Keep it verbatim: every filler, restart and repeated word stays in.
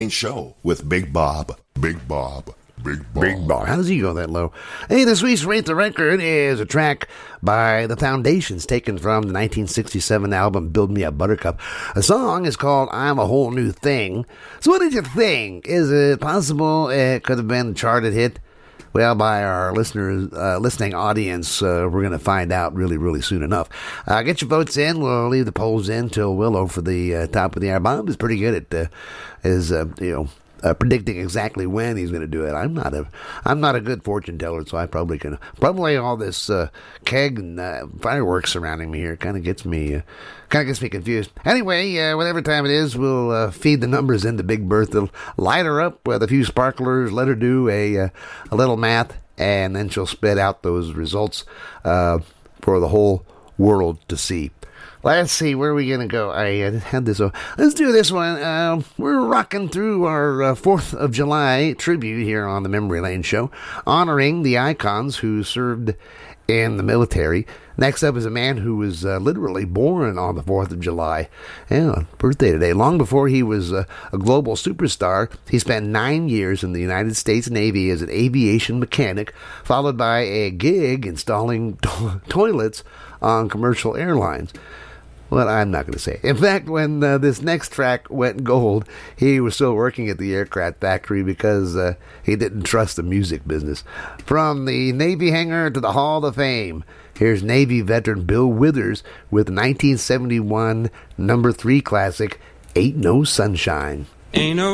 Show with Big Bob. Big Bob. Big Bob. Big Bob. How does he go that low? Hey, this week's Rate the Record is a track by The Foundations taken from the nineteen sixty-seven album Build Me a Buttercup. The song is called I'm a Whole New Thing. So what did you think? Is it possible it could have been a charted hit? Well, by our listeners, uh, listening audience, uh, we're going to find out really, really soon enough. Uh, get your votes in. We'll leave the polls in till Willow for the uh, top of the hour. Bob is pretty good at, uh, is, uh, you know, Uh, predicting exactly when he's going to do it. I'm not a, I'm not a good fortune teller, so I probably can. Probably all this uh, keg and uh, fireworks surrounding me here kind of gets me, uh, kind of gets me confused. Anyway, uh, whatever time it is, we'll uh, feed the numbers into Big Bertha, light her up with a few sparklers, let her do a uh, a little math, and then she'll spit out those results uh, for the whole world to see. Let's see, where are we going to go? I uh, had this one. Let's do this one. Uh, we're rocking through our uh, fourth of July tribute here on the Memory Lane Show, honoring the icons who served in the military. Next up is a man who was uh, literally born on the fourth of July. Yeah, birthday today. Long before he was uh, a global superstar, he spent nine years in the United States Navy as an aviation mechanic, followed by a gig installing to- toilets on commercial airlines. Well, I'm not going to say. In fact, when uh, this next track went gold, he was still working at the aircraft factory because uh, he didn't trust the music business. From the Navy hangar to the Hall of Fame, here's Navy veteran Bill Withers with the nineteen seventy-one number three classic, Ain't No Sunshine. Ain't no